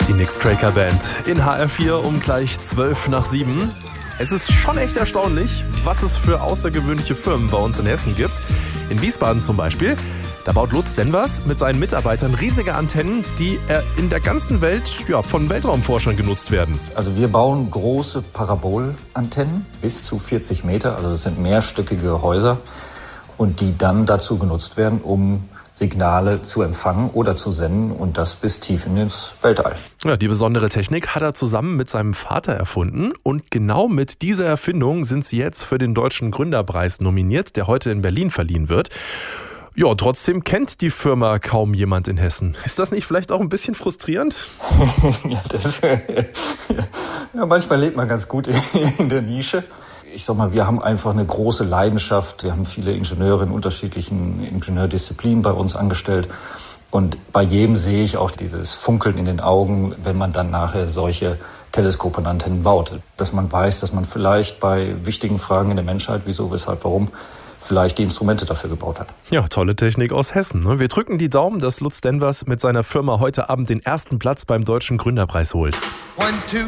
Die Nick Straker Band in HR4 um gleich 7:12. Es ist schon echt erstaunlich, was es für außergewöhnliche Firmen bei uns in Hessen gibt. In Wiesbaden zum Beispiel, da baut Lutz Denvers mit seinen Mitarbeitern riesige Antennen, die in der ganzen Welt von Weltraumforschern genutzt werden. Also wir bauen große Parabolantennen bis zu 40 Meter, also das sind mehrstöckige Häuser und die dann dazu genutzt werden, um Signale zu empfangen oder zu senden und das bis tief in ins Weltall. Ja, die besondere Technik hat er zusammen mit seinem Vater erfunden und genau mit dieser Erfindung sind sie jetzt für den Deutschen Gründerpreis nominiert, der heute in Berlin verliehen wird. Ja, trotzdem kennt die Firma kaum jemand in Hessen. Ist das nicht vielleicht auch ein bisschen frustrierend? Manchmal lebt man ganz gut in der Nische. Ich sag mal, wir haben einfach eine große Leidenschaft. Wir haben viele Ingenieure in unterschiedlichen Ingenieurdisziplinen bei uns angestellt. Und bei jedem sehe ich auch dieses Funkeln in den Augen, wenn man dann nachher solche Teleskope und Antennen baut. Dass man weiß, dass man vielleicht bei wichtigen Fragen in der Menschheit, wieso, weshalb, warum, vielleicht die Instrumente dafür gebaut hat. Ja, tolle Technik aus Hessen. Wir drücken die Daumen, dass Lutz Denvers mit seiner Firma heute Abend den ersten Platz beim Deutschen Gründerpreis holt. 1, 2